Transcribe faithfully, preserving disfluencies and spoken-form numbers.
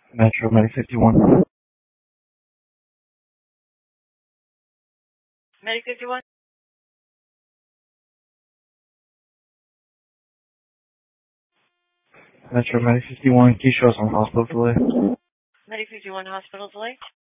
Metro Medic fifty-one. Medic fifty-one? Metro Medic fifty-one. Can you show us on hospital delay? Medic fifty-one, hospital delay?